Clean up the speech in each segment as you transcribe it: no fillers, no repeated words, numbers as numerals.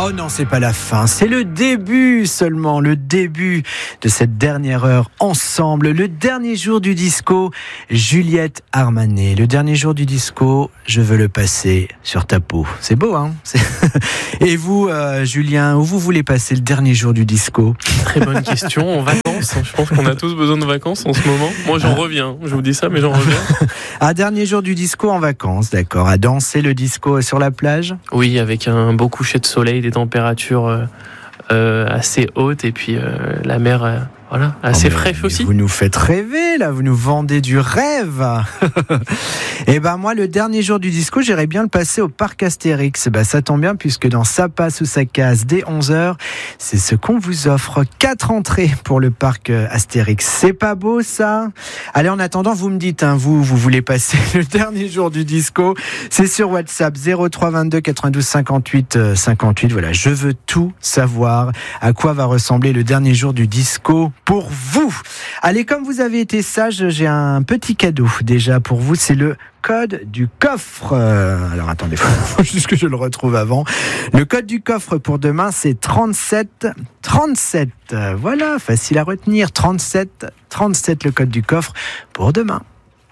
Oh non, c'est pas la fin, c'est le début seulement, le début de cette dernière heure ensemble, le dernier jour du disco, Juliette Armanet. Le dernier jour du disco, je veux le passer sur ta peau. C'est beau, hein? Et vous, Julien, où vous voulez passer le dernier jour du disco? Très bonne question, en vacances. Je pense qu'on a tous besoin de vacances en ce moment. Moi, j'en reviens, je vous dis ça, mais j'en reviens. Dernier jour du disco en vacances, d'accord. À danser le disco sur la plage? Oui, avec un beau coucher de soleil, des températures assez hautes et puis la mer assez fraîche aussi. Vous nous faites rêver là, vous nous vendez du rêve. Et ben moi, le dernier jour du disco, j'irais bien le passer au parc Astérix. Ça tombe bien puisque dans Ça passe ou ça casse dès 11h, c'est ce qu'on vous offre, 4 entrées pour le parc Astérix. C'est pas beau ça? Allez, en attendant, vous me dites, vous voulez passer le dernier jour du disco? C'est sur WhatsApp 03 22 92 58 58. Voilà, je veux tout savoir. À quoi va ressembler le dernier jour du disco pour vous? Allez, comme vous avez été sage, j'ai un petit cadeau déjà pour vous, c'est le code du coffre. Alors attendez, faut juste que je le retrouve avant. Le code du coffre pour demain, c'est 37 37. Voilà, facile à retenir. 37 37, le code du coffre pour demain.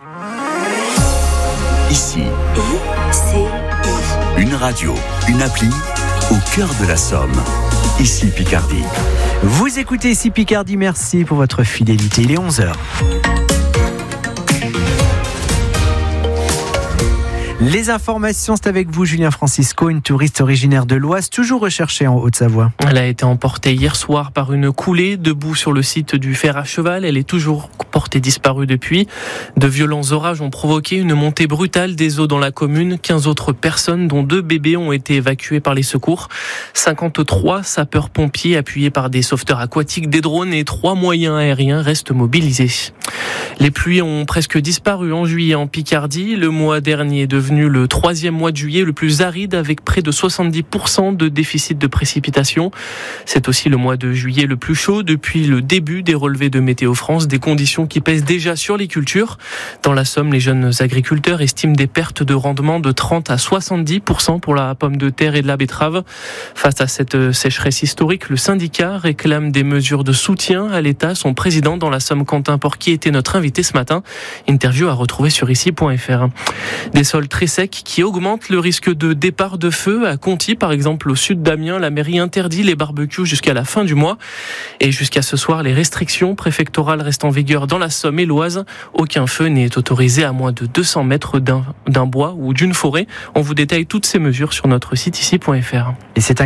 Ici, une radio, une appli au cœur de la Somme. Ici Picardie. Vous écoutez Ici Picardie, merci pour votre fidélité. Il est 11h. Les informations, c'est avec vous, Julien Francisco, une touriste originaire de l'Oise, toujours recherchée en Haute-Savoie. Elle a été emportée hier soir par une coulée debout sur le site du fer à cheval. Elle est toujours portée disparue depuis. De violents orages ont provoqué une montée brutale des eaux dans la commune. 15 autres personnes, dont 2 bébés, ont été évacuées par les secours. 53 sapeurs-pompiers, appuyés par des sauveteurs aquatiques, des drones et 3 moyens aériens restent mobilisés. Les pluies ont presque disparu en juillet en Picardie. Le mois dernier est devenu le 3e mois de juillet le plus aride, avec près de 70% de déficit de précipitations. C'est aussi le mois de juillet le plus chaud depuis le début des relevés de Météo France, des conditions qui pèsent déjà sur les cultures. Dans la Somme, les jeunes agriculteurs estiment des pertes de rendement de 30 à 70% pour la pomme de terre et de la betterave. Face à cette sécheresse historique, le syndicat réclame des mesures de soutien à l'État. Son président dans la Somme, Quentin Porquier, était notre invité ce matin. Interview à retrouver sur ici.fr. Des sols très secs qui augmentent le risque de départ de feu. À Conty, par exemple, au sud d'Amiens, la mairie interdit les barbecues jusqu'à la fin du mois. Et jusqu'à ce soir, les restrictions préfectorales restent en vigueur dans la Somme et l'Oise. Aucun feu n'est autorisé à moins de 200 mètres d'un bois ou d'une forêt. On vous détaille toutes ces mesures sur notre site ici.fr. Et c'est un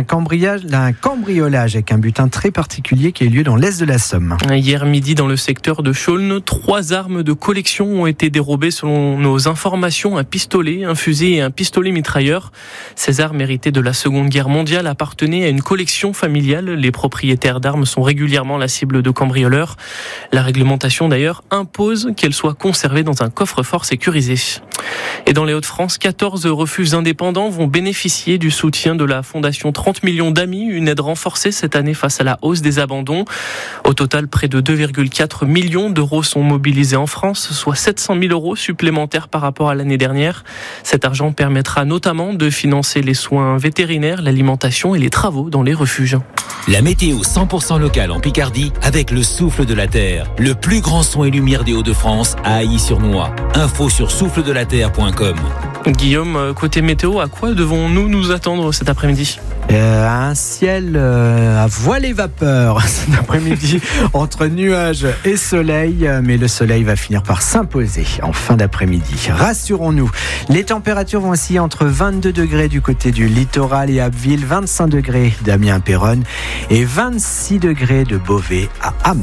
cambriolage avec un butin très particulier qui a eu lieu dans l'est de la Somme. Hier midi, dans le secteur de Chaulnes, 3 armes de collection ont été dérobées selon nos informations. Un pistolet, un fusil et un pistolet mitrailleur. Ces armes héritées de la Seconde Guerre mondiale appartenaient à une collection familiale. Les propriétaires d'armes sont régulièrement la cible de cambrioleurs. La réglementation d'ailleurs impose qu'elles soient conservées dans un coffre-fort sécurisé. Et dans les Hauts-de-France, 14 refuges indépendants vont bénéficier du soutien de la Fondation 30 millions d'amis, une aide renforcée cette année face à la hausse des abandons. Au total, près de 2,4 millions d'euros sont mobilisés en France, soit 700 000 euros supplémentaires par rapport à l'année dernière. Cet argent permettra notamment de financer les soins vétérinaires, l'alimentation et les travaux dans les refuges. La météo 100% locale en Picardie avec le souffle de la terre. Le plus grand son et lumière des Hauts-de-France à Ailly-sur-Noix. Info sur souffledelaterre.com. Guillaume, côté météo, à quoi devons-nous nous attendre cet après-midi ? Un ciel à voile et vapeur cet après-midi entre nuages et soleil, mais le soleil va finir par s'imposer en fin d'après-midi. Rassurons-nous, les températures vont osciller entre 22 degrés du côté du littoral et Abbeville, 25 degrés d'Amiens-Péronne et 26 degrés de Beauvais à Ham.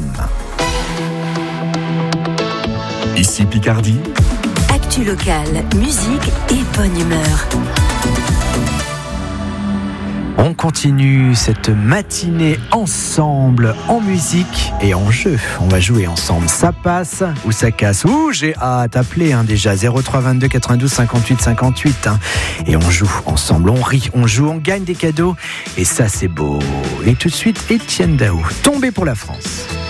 Ici Picardie. Actu locale, musique et bonne humeur. On continue cette matinée ensemble en musique et en jeu. On va jouer ensemble. Ça passe ou ça casse? J'ai hâte. Appelez déjà 03 22 92 58 58. Et on joue ensemble. On rit, on joue, on gagne des cadeaux. Et ça, c'est beau. Et tout de suite, Etienne Daho. Tombé pour la France.